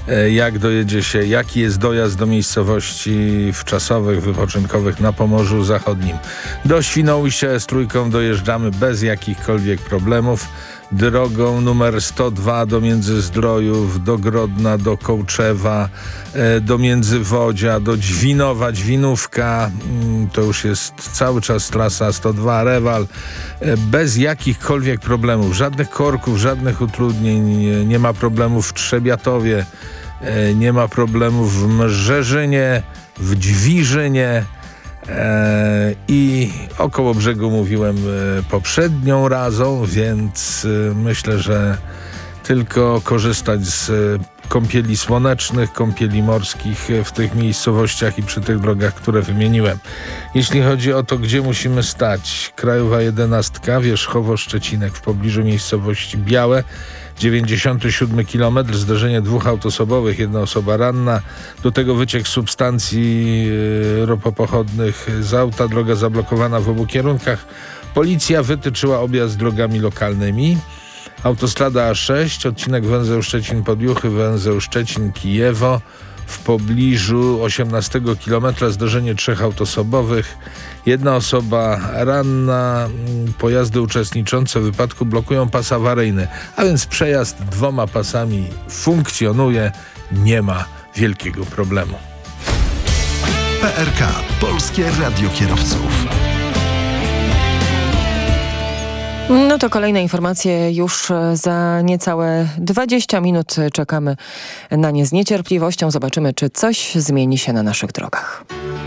jak dojedzie się, jaki jest dojazd do miejscowości wczasowych, wypoczynkowych na Pomorzu Zachodnim. Do Świnoujścia z trójką dojeżdżamy bez jakichkolwiek problemów. Drogą numer 102 do Międzyzdrojów, do Grodna, do Kołczewa, do Międzywodzia, do Dźwinowa, Dźwinówka. To już jest cały czas trasa 102, Rewal. Bez jakichkolwiek problemów, żadnych korków, żadnych utrudnień. Nie ma problemów w Trzebiatowie, nie ma problemów w Mrzeżynie, w Dźwiżynie. I o Kołobrzegu mówiłem poprzednią razą, więc myślę, że tylko korzystać z kąpieli słonecznych, kąpieli morskich w tych miejscowościach i przy tych drogach, które wymieniłem. Jeśli chodzi o to, gdzie musimy stać, Krajowa 11, Wierzchowo-Szczecinek w pobliżu miejscowości Białe, 97 km, zdarzenie dwóch autosobowych, jedna osoba ranna, do tego wyciek substancji ropopochodnych z auta, droga zablokowana w obu kierunkach. Policja wytyczyła objazd drogami lokalnymi. Autostrada A6, odcinek węzeł Szczecin-Podjuchy, węzeł Szczecin-Kijewo. W pobliżu 18 km zdarzenie trzech autosobowych. Jedna osoba ranna, pojazdy uczestniczące w wypadku blokują pas awaryjny, a więc przejazd dwoma pasami funkcjonuje, nie ma wielkiego problemu. PRK, Polskie Radio Kierowców. No to kolejne informacje już za niecałe 20 minut. Czekamy na nie z niecierpliwością. Zobaczymy, czy coś zmieni się na naszych drogach.